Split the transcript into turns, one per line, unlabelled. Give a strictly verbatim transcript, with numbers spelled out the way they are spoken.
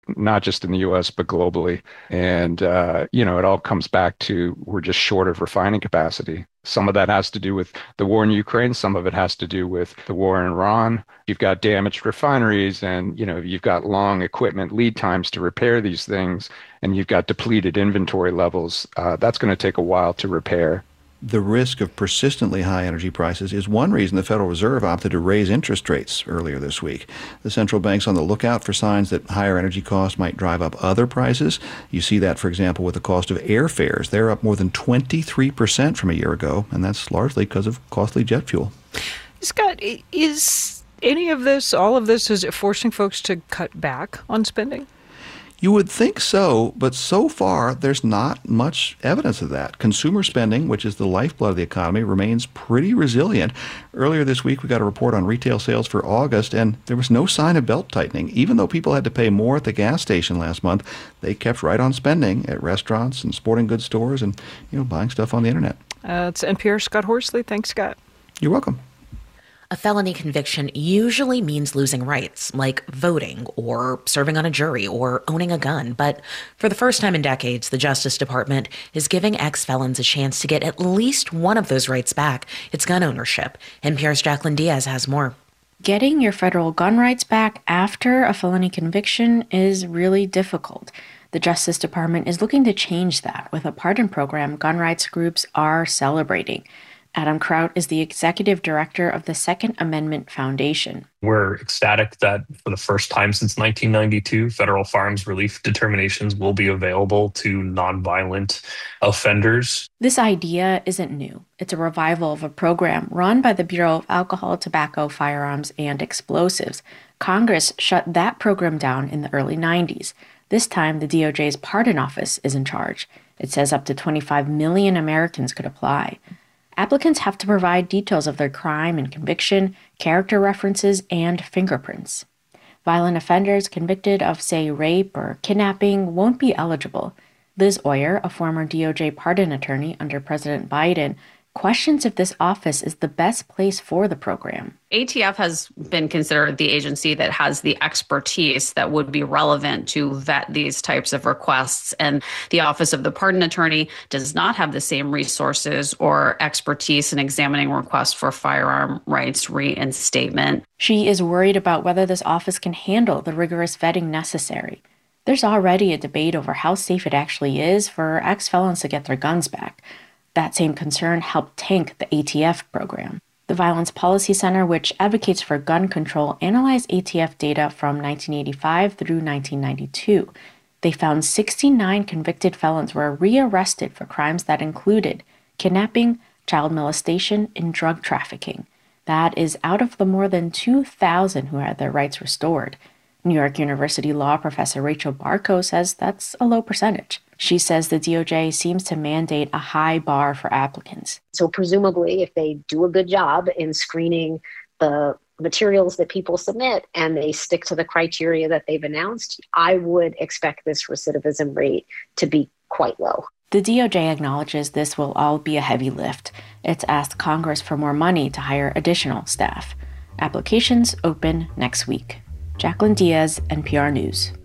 not just in the U S, but globally. And, uh, you know, it all comes back to we're just short of refining capacity. Some of that has to do with the war in Ukraine. Some of it has to do with the war in Iran. You've got damaged refineries and, you know, you've got long equipment lead times to repair these things, and you've got depleted inventory levels. Uh, that's going to take a while to repair.
The risk of persistently high energy prices is one reason the Federal Reserve opted to raise interest rates earlier this week. The central bank's on the lookout for signs that higher energy costs might drive up other prices. You see that, for example, with the cost of airfares. They're up more than twenty-three percent from a year ago, and that's largely because of costly jet fuel.
Scott, is any of this, all of this, is it forcing folks to cut back on spending?
You would think so, but so far there's not much evidence of that. Consumer spending, which is the lifeblood of the economy, remains pretty resilient. Earlier this week, we got a report on retail sales for August, and there was no sign of belt-tightening. Even though people had to pay more at the gas station last month, they kept right on spending at restaurants and sporting goods stores and, you know, buying stuff on the internet.
Uh, it's N P R's Scott Horsley. Thanks, Scott.
You're welcome.
A felony conviction usually means losing rights, like voting or serving on a jury or owning a gun. But for the first time in decades, the Justice Department is giving ex-felons a chance to get at least one of those rights back. It's gun ownership. N P R's Jacqueline Diaz has more.
Getting your federal gun rights back after a felony conviction is really difficult. The Justice Department is looking to change that with a pardon program gun rights groups are celebrating. Adam Kraut is the executive director of the Second Amendment Foundation.
We're ecstatic that for the first time since nineteen ninety-two, federal firearms relief determinations will be available to nonviolent offenders.
This idea isn't new. It's a revival of a program run by the Bureau of Alcohol, Tobacco, Firearms, and Explosives. Congress shut that program down in the early nineties. This time, the D O J's Pardon Office is in charge. It says up to twenty-five million Americans could apply. Applicants have to provide details of their crime and conviction, character references, and fingerprints. Violent offenders convicted of, say, rape or kidnapping won't be eligible. Liz Oyer, a former D O J pardon attorney under President Biden, questions if this office is the best place for the program.
A T F has been considered the agency that has the expertise that would be relevant to vet these types of requests. And the Office of the Pardon Attorney does not have the same resources or expertise in examining requests for firearm rights reinstatement.
She is worried about whether this office can handle the rigorous vetting necessary. There's already a debate over how safe it actually is for ex-felons to get their guns back. That same concern helped tank the A T F program. The Violence Policy Center, which advocates for gun control, analyzed A T F data from nineteen eighty-five through nineteen ninety-two. They found sixty-nine convicted felons were rearrested for crimes that included kidnapping, child molestation, and drug trafficking. That is out of the more than two thousand who had their rights restored. New York University law professor Rachel Barco says that's a low percentage. She says the D O J seems to mandate a high bar for applicants.
So presumably, if they do a good job in screening the materials that people submit and they stick to the criteria that they've announced, I would expect this recidivism rate to be quite low.
The D O J acknowledges this will all be a heavy lift. It's asked Congress for more money to hire additional staff. Applications open next week. Jacqueline Diaz, N P R News.